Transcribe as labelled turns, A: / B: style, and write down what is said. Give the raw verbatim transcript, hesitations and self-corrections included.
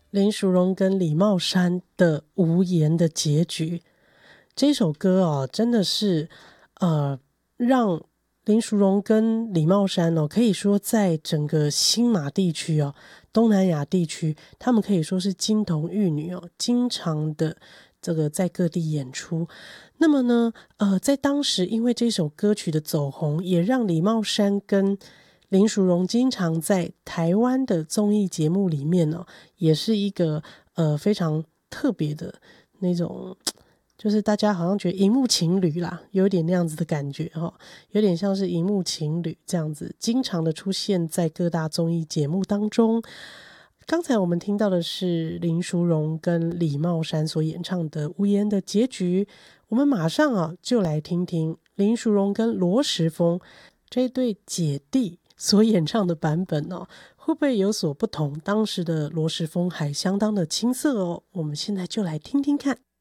A: 林淑荣跟李茂山的无言的结局。这首歌哦，真的是呃，让林淑荣跟李茂山哦，可以说在整个新马地区哦，东南亚地区，他们可以说是金童玉女哦，经常的这个在各地演出。那么呢，呃，在当时因为这首歌曲的走红，也让李茂山跟林淑荣经常在台湾的综艺节目里面哦，也是一个呃非常特别的那种，就是大家好像觉得荧幕情侣啦，有点那样子的感觉哈、哦，有点像是荧幕情侣这样子，经常的出现在各大综艺节目当中。刚才我们听到的是林淑荣跟李茂山所演唱的《无言的结局》，我们马上啊就来听听林淑荣跟罗时丰这对姐弟所演唱的版本哦，会不会有所不同？当时的罗时丰还相当的青涩哦，我们现在就来听听看。